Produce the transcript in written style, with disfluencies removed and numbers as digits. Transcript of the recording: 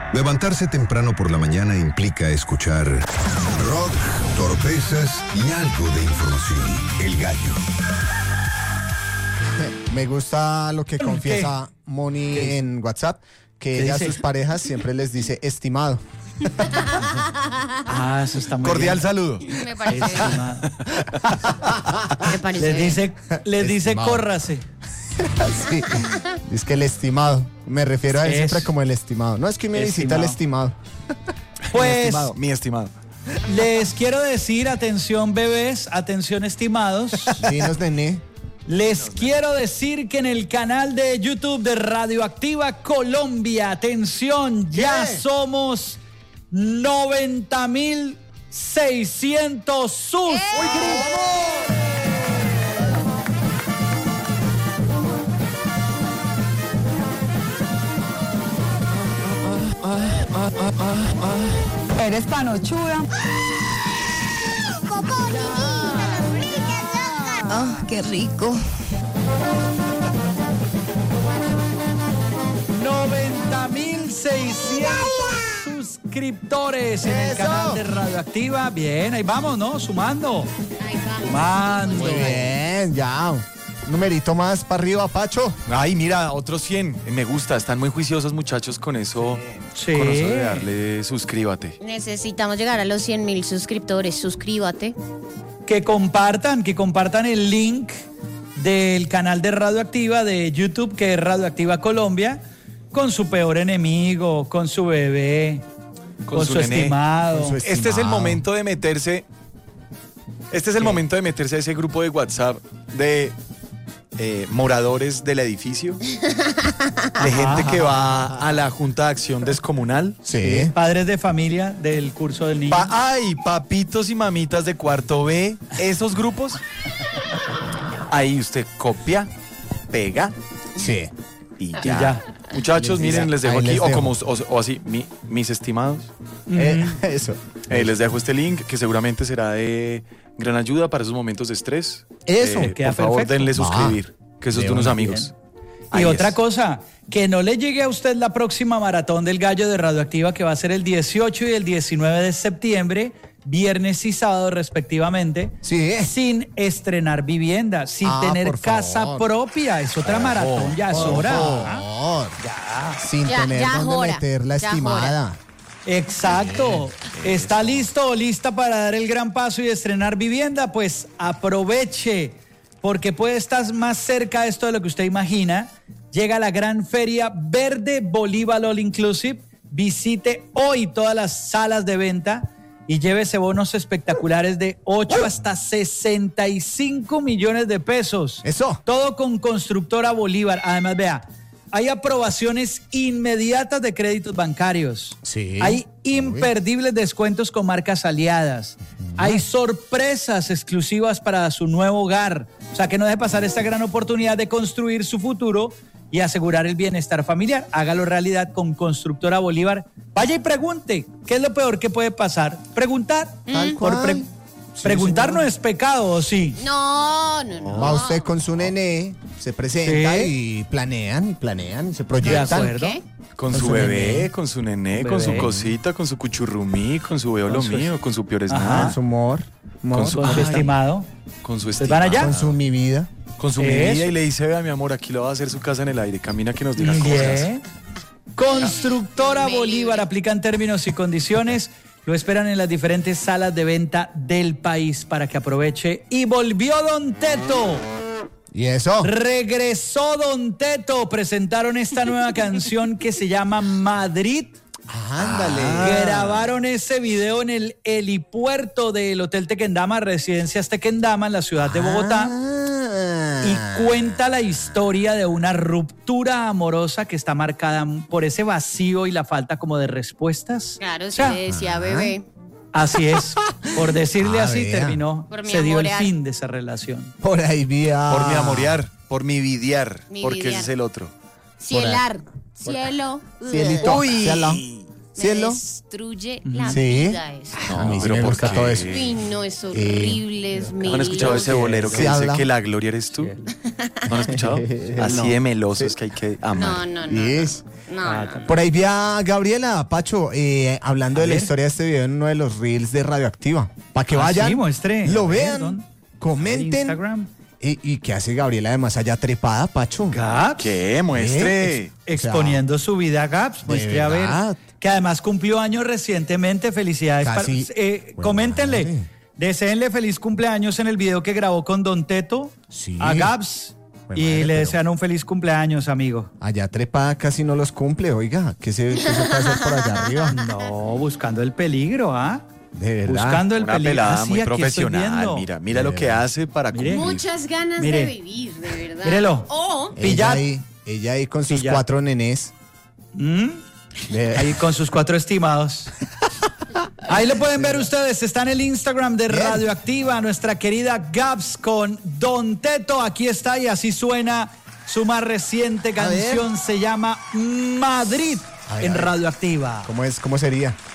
Levantarse temprano por la mañana implica escuchar rock, torpezas y algo de información. El Gallo. Me gusta lo que confiesa Moni en WhatsApp, que ella a sus parejas siempre les dice estimado. Eso está muy Cordial bien. saludo. Me parece. Me parece. Les dice Estimado. córrase. Sí, es que el estimado. Me refiero a él Eso. siempre como el estimado. No, es que me visita el estimado. Pues Mi estimado. les quiero decir, atención bebés, atención estimados. Dinos, nené. Les quiero decir que en el canal de YouTube de Radioactiva Colombia, atención, ya somos 90,600 sus. Eres panochuda. Ah, qué rico. 90,600 suscriptores en el canal de Radioactiva. Bien, ahí vamos, ¿no? Sumando. Sumando. Muy bien, ya. Un numerito más para arriba, Pacho. Ay, mira, otros 100. Me gusta, están muy juiciosos muchachos con eso. Sí. Con eso de darle suscríbate. Necesitamos llegar a los 100,000 suscriptores. Suscríbate. Que compartan el link del canal de Radioactiva de YouTube, que es Radioactiva Colombia, con su peor enemigo, con su bebé, con su nené, estimado. con su Este es el momento de meterse. Este es el momento de meterse a ese grupo de WhatsApp de moradores del edificio, de gente que va a la Junta de Acción Descomunal. Sí. Padres de familia del curso del niño. Ay, papitos y mamitas de cuarto B, esos grupos. Ahí usted copia, pega Sí. y ya. ya. Muchachos, Les miren, dice, les dejo ahí aquí, les o dejo. como o así, mis estimados. Eso. Les dejo este link que seguramente será de gran ayuda para esos momentos de estrés. Eso, queda por favor, perfecto. denle suscribir, que eso es de de unos una, amigos. Y Ahí otra es. cosa, que no le llegue a usted la próxima maratón del Gallo de Radioactiva, que va a ser el 18 y el 19 de septiembre, viernes y sábado respectivamente, Sí. sin estrenar vivienda, sin tener por casa favor. propia. Es otra maratón, ya es hora. Por favor. Sin Ya- tener ya dónde jora, meter la ya estimada. Exacto. ¿Está listo o lista para dar el gran paso y estrenar vivienda? Pues aproveche, porque puede estar más cerca de esto de lo que usted imagina. Llega la gran feria Verde Bolívar All Inclusive. Visite hoy todas las salas de venta y llévese bonos espectaculares de 8 hasta 65 millones de pesos. Eso. Todo con Constructora Bolívar. Además, vea, hay aprobaciones inmediatas de créditos bancarios. Sí. Hay imperdibles descuentos con marcas aliadas. Hay sorpresas exclusivas para su nuevo hogar. O sea, que no deje pasar esta gran oportunidad de construir su futuro y asegurar el bienestar familiar. Hágalo realidad con Constructora Bolívar. Vaya y pregunte, ¿qué es lo peor que puede pasar? Preguntar. Tal Por cual. preguntar señor. no es pecado, ¿o sí? No. Va usted con su nené, se presenta Sí. y planean y se De proyectan. acuerdo. ¿Qué? Con Con su su bebé, nené. con su nené, Bebé. con su cosita, con su cuchurrumí, con su veo lo Con su- mío, con su peor es Ajá. nada, Con su amor. Con su- Con su Ay. estimado. con su ¿Ustedes van allá? Con su mi vida. con su Eso. medida y le dice, vea mi amor, aquí lo va a hacer su casa en el aire, camina que nos diga cosas. Bien. Constructora Me Bolívar, libre. aplican términos y condiciones. Lo esperan en las diferentes salas de venta del país para que aproveche. Y volvió Don Teto. ¿Y eso? Regresó Don Teto. Presentaron esta nueva canción que se llama Madrid. Ándale. Grabaron ese video en el helipuerto del Hotel Tequendama, Residencias Tequendama, en la ciudad de Bogotá. Y cuenta la historia de una ruptura amorosa que está marcada por ese vacío y la falta como de respuestas. Claro, O sí sea, le decía bebé. así es. Por decirle Ah, así, vea. terminó. Por mi Se dio el amorear. fin de esa relación. Por ahí vía. Por mi amorear, por mi vidiar, Mi porque ese vidiar. es el otro. Cielar. Cielo. Cielito. Uy. Cielo. Me Cielo. destruye la Sí. vida eso. A mí sí pero me ¿por gusta qué? todo eso. Uy, no, es horrible, es ¿Han escuchado ese bolero que Sí, dice habla. que la gloria eres tú? ¿No han escuchado? Así de meloso es que hay que amar. No. Y es. No. Por ahí vi a Gabriela, Pacho, hablando A de la ver. historia de este video en uno de los reels de Radioactiva. Para que Ah, vayan, sí, muestre. lo A ver, vean, ¿dónde? comenten. Instagram. ¿Y qué hace Gabriela además allá trepada, Pacho? Gaps. ¿Qué? Muestre. Exponiendo su vida a Gaps. Muestre a ver. verdad. Que además cumplió años recientemente. Felicidades. Casi. Coméntenle. Madre. Deséenle feliz cumpleaños en el video que grabó con Don Teto Sí. a Gaps. Jue Y madre, le pero- desean un feliz cumpleaños, amigo. Allá trepada casi no los cumple, oiga. ¿Qué se puede hacer por allá arriba? No, buscando el peligro, ¿ah? De verdad. Buscando el Una peligro. pelada Ah, sí, muy aquí estoy profesional. viendo. Mira lo que hace para Mire. cumplir. Muchas ganas Mire. de vivir, de verdad. Mírelo. O Pillar. Ella ahí con sus Pillar. 4 nenés. ¿Mm? Ahí con sus 4 estimados. Ahí lo pueden ver ustedes. Está en el Instagram de Bien. Radioactiva, nuestra querida Gaps con Don Teto. Aquí está y así suena su más reciente canción. Se llama Madrid A ver, en a ver. Radioactiva. ¿Cómo sería?